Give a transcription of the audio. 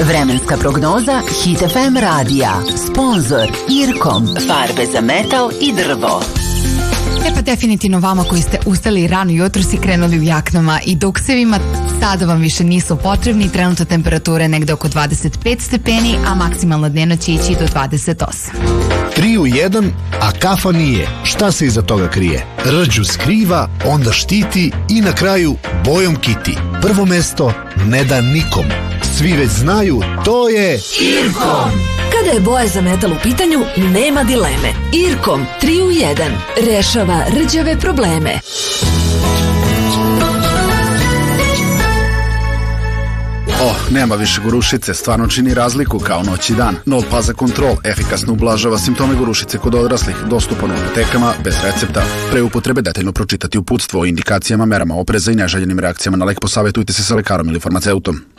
Vremenska prognoza Hit FM radija. Sponzor Irkom. Farbe za metal i drvo. Pa definitivno vama koji ste ustali rano jutros i krenuli u jaknama i duksevima, sada vam više nisu potrebni. Trenutno temperature negde oko 25 stepeni, a maksimalna dnevna će ići do 28. 3 u 1, a kafa nije. Šta se iza toga krije? Rđu skriva, onda štiti i na kraju bojom kiti. Prvo mesto ne da nikom. Svi već znaju, to je Irkom. Kada je boja za metal u pitanju, nema dileme. Irkom 3 u 1 rešava rđave probleme. Nema više gorušice, stvarno čini razliku kao noć i dan. Nol Paza Control efikasno ublažava simptome gorušice kod odraslih, dostupan u apotekama, bez recepta. Pre upotrebe detaljno pročitati uputstvo o indikacijama, merama opreza i neželjenim reakcijama na lek, posavjetujte se sa lekarom ili farmaceutom.